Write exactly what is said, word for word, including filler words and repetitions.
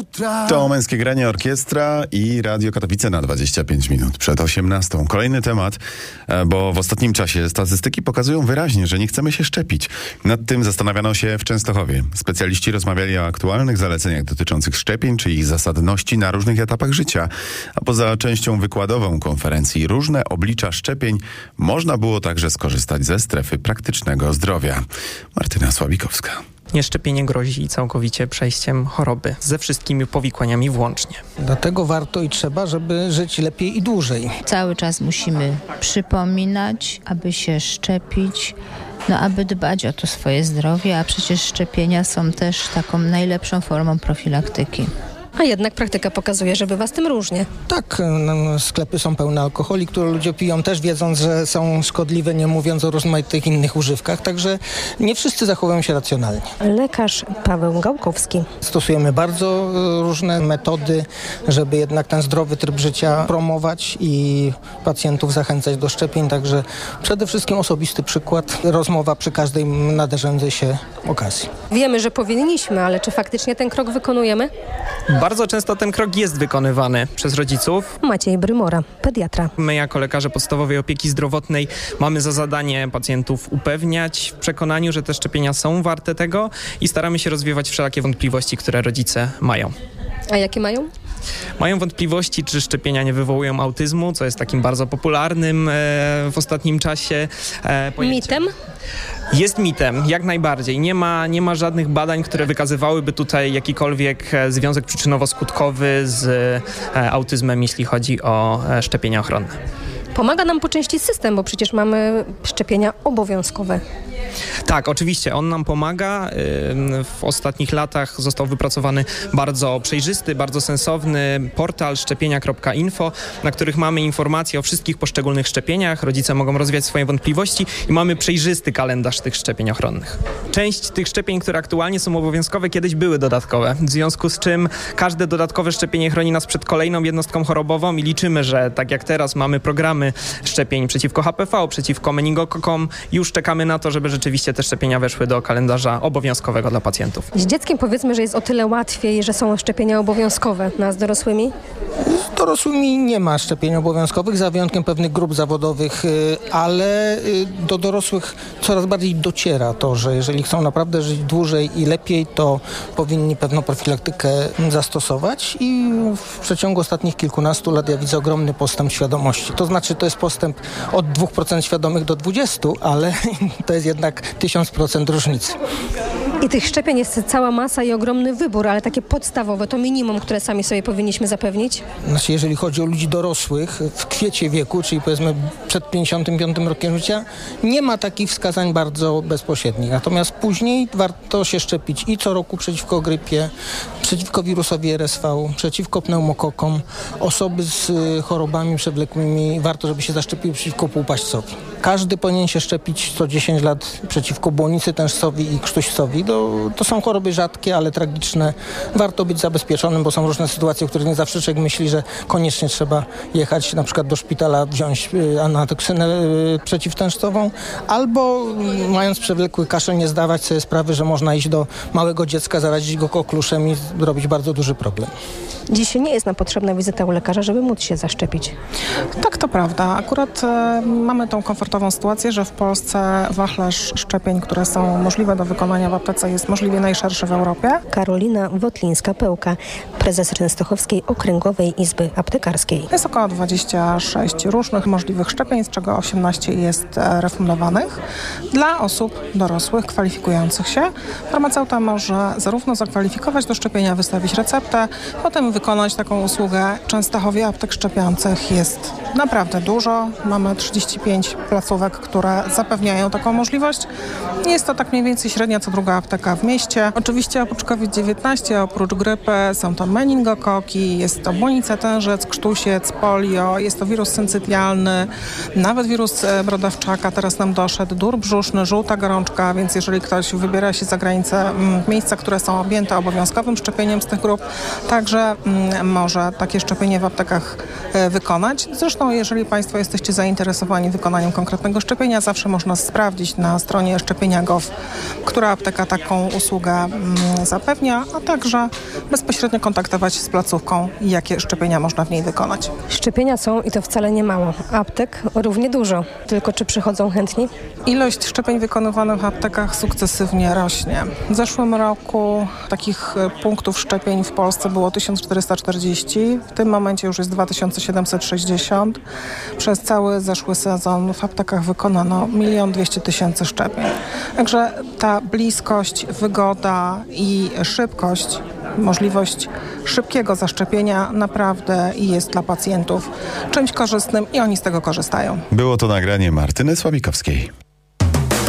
jutra. To Męskie Granie, Orkiestra i Radio Katowice na dwadzieścia pięć minut przed osiemnastą. Kolejny temat, bo w ostatnim czasie statystyki pokazują wyraźnie, że nie chcemy się szczepić. Nad tym zastanawiano się w Częstochowie. Specjaliści rozmawiali o aktualnych zaleceniach dotyczących szczepień, czy ich zasadności na różnych etapach życia. A poza częścią wykładową konferencji Różne oblicza szczepień można było także skorzystać ze strefy praktycznego zdrowia. Martyna Sławikowska. Nieszczepienie grozi całkowicie przejściem choroby, ze wszystkimi powikłaniami włącznie. Dlatego warto i trzeba, żeby żyć lepiej i dłużej. Cały czas musimy przypominać, aby się szczepić, no aby dbać o to swoje zdrowie, a przecież szczepienia są też taką najlepszą formą profilaktyki. A jednak praktyka pokazuje, że bywa z tym różnie. Tak, no, sklepy są pełne alkoholi, które ludzie piją też wiedząc, że są szkodliwe, nie mówiąc o rozmaitych innych używkach, także nie wszyscy zachowują się racjonalnie. Lekarz Paweł Gałkowski. Stosujemy bardzo różne metody, żeby jednak ten zdrowy tryb życia promować i pacjentów zachęcać do szczepień, także przede wszystkim osobisty przykład, rozmowa przy każdej nadarzającej się okazji. Wiemy, że powinniśmy, ale czy faktycznie ten krok wykonujemy? Bardzo często ten krok jest wykonywany przez rodziców. Maciej Brymora, pediatra. My jako lekarze podstawowej opieki zdrowotnej mamy za zadanie pacjentów upewniać w przekonaniu, że te szczepienia są warte tego i staramy się rozwiewać wszelakie wątpliwości, które rodzice mają. A jakie mają? Mają wątpliwości, czy szczepienia nie wywołują autyzmu, co jest takim bardzo popularnym e, w ostatnim czasie e, pojęciem. Mitem? Jest mitem, jak najbardziej. Nie ma, nie ma żadnych badań, które wykazywałyby tutaj jakikolwiek związek przyczynowo-skutkowy z e, autyzmem, jeśli chodzi o e, szczepienia ochronne. Pomaga nam po części system, bo przecież mamy szczepienia obowiązkowe. Tak, oczywiście, on nam pomaga. W ostatnich latach został wypracowany bardzo przejrzysty, bardzo sensowny portal szczepienia kropka info, na których mamy informacje o wszystkich poszczególnych szczepieniach. Rodzice mogą rozwiać swoje wątpliwości i mamy przejrzysty kalendarz tych szczepień ochronnych. Część tych szczepień, które aktualnie są obowiązkowe, kiedyś były dodatkowe, w związku z czym każde dodatkowe szczepienie chroni nas przed kolejną jednostką chorobową i liczymy, że tak jak teraz mamy programy szczepień przeciwko H P V, przeciwko meningokokom, już czekamy na to, żeby rzeczywiście te szczepienia weszły do kalendarza obowiązkowego dla pacjentów. Z dzieckiem powiedzmy, że jest o tyle łatwiej, że są szczepienia obowiązkowe. No a z dorosłymi? Z dorosłymi nie ma szczepień obowiązkowych, za wyjątkiem pewnych grup zawodowych, ale do dorosłych coraz bardziej dociera to, że jeżeli chcą naprawdę żyć dłużej i lepiej, to powinni pewną profilaktykę zastosować i w przeciągu ostatnich kilkunastu lat ja widzę ogromny postęp świadomości. To znaczy, to jest postęp od dwóch procent świadomych do dwudziestu procent, ale to jest jednak tysiąc procent różnicy. I tych szczepień jest cała masa i ogromny wybór, ale takie podstawowe, to minimum, które sami sobie powinniśmy zapewnić? Znaczy, jeżeli chodzi o ludzi dorosłych w kwiecie wieku, czyli powiedzmy przed pięćdziesiątym piątym rokiem życia, nie ma takich wskazań bardzo bezpośrednich. Natomiast później warto się szczepić i co roku przeciwko grypie, przeciwko wirusowi R S V, przeciwko pneumokokom. Osoby z chorobami przewlekłymi warto, żeby się zaszczepiły przeciwko półpaścowi. Każdy powinien się szczepić co dziesięć lat przeciwko błonicy tężcowi i krztuścowi. To, to są choroby rzadkie, ale tragiczne. Warto być zabezpieczonym, bo są różne sytuacje, w których nie zawsze człowiek myśli, że koniecznie trzeba jechać na przykład do szpitala, wziąć anatoksynę przeciwtężcową, albo mając przewlekły kaszel nie zdawać sobie sprawy, że można iść do małego dziecka, zarazić go kokluszem i zrobić bardzo duży problem. Dziś nie jest nam potrzebna wizyta u lekarza, żeby móc się zaszczepić. Tak, to prawda. Akurat e, mamy tą komfortową sytuację, że w Polsce wachlarz szczepień, które są możliwe do wykonania w aptece, jest możliwie najszerszy w Europie. Karolina Wotlińska-Pełka, prezes Częstochowskiej Okręgowej Izby Aptekarskiej. Jest około dwadzieścia sześć różnych możliwych szczepień, z czego osiemnaście jest refundowanych dla osób dorosłych, kwalifikujących się. Farmaceuta może zarówno zakwalifikować do szczepienia, wystawić receptę, potem wykonać taką usługę. W Częstochowie aptek szczepiących jest naprawdę dużo. Mamy trzydzieści pięć placówek, które zapewniają taką możliwość. Jest to tak mniej więcej średnia co druga apteka w mieście. Oczywiście oprócz COVID dziewiętnaście, oprócz grypy są to meningokoki, jest to błonica tężec, krztusiec, polio, jest to wirus syncytialny, nawet wirus brodawczaka teraz nam doszedł, dur brzuszny, żółta gorączka, więc jeżeli ktoś wybiera się za granicę w miejsca, które są objęte obowiązkowym szczepieniem z tych grup, także może takie szczepienie w aptekach wykonać. Zresztą jeżeli Państwo jesteście zainteresowani wykonaniem konkretnego konkretnego szczepienia, zawsze można sprawdzić na stronie szczepienia kropka gov, która apteka taką usługę mm, zapewnia, a także bezpośrednio kontaktować się z placówką i jakie szczepienia można w niej wykonać. Szczepienia są i to wcale nie mało. Aptek równie dużo. Tylko czy przychodzą chętni? Ilość szczepień wykonywanych w aptekach sukcesywnie rośnie. W zeszłym roku takich punktów szczepień w Polsce było tysiąc czterysta czterdzieści, w tym momencie już jest dwa tysiące siedemset sześćdziesiąt. Przez cały zeszły sezon w aptekach wykonano milion dwieście tysięcy szczepień. Także ta bliskość, wygoda i szybkość, możliwość szybkiego zaszczepienia naprawdę jest dla pacjentów czymś korzystnym i oni z tego korzystają. Było to nagranie Martyny Sławikowskiej.